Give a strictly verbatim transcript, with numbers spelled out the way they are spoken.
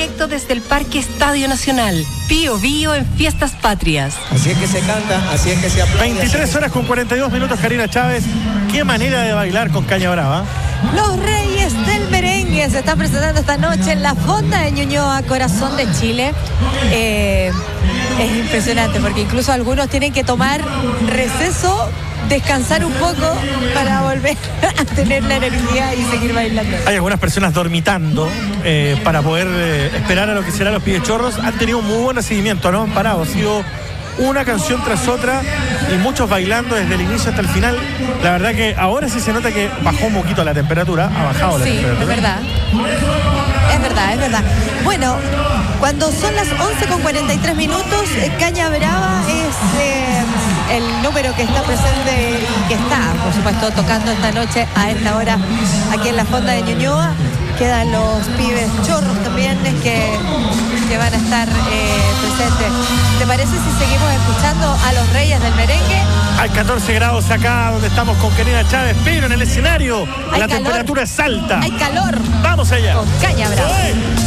directo desde el Parque Estadio Nacional. Pío Bío en Fiestas Patrias. Así es que se canta, así es que se aplaude. veintitrés horas con cuarenta y dos minutos, Karina Chávez. Qué manera de bailar con Caña Brava. Los Reyes del Merengue se están presentando esta noche en la Fonda de Ñuñoa, corazón de Chile. Eh, es impresionante porque incluso algunos tienen que tomar receso, descansar un poco para volver a tener la energía y seguir bailando. Hay algunas personas dormitando eh, para poder eh, esperar a lo que será los Pibes Chorros. Han tenido muy buen recibimiento, ¿no? Han parado, ha sido una canción tras otra y muchos bailando desde el inicio hasta el final. La verdad que ahora sí se nota que bajó un poquito la temperatura, ha bajado la sí, temperatura. Es verdad. Es verdad, es verdad. Bueno, cuando son las once con cuarenta y tres minutos, Caña Brava es eh, el número que está presente y que está, por supuesto, tocando esta noche a esta hora aquí en la Fonda de Ñuñoa. Quedan los Pibes Chorros también que, que van a estar eh, presentes. ¿Te parece si seguimos escuchando a los Reyes del Merengue? Hay catorce grados acá donde estamos con Karina Chávez, pero en el escenario Hay la calor. temperatura es alta. Hay calor. Vamos allá. Con Caña Brava.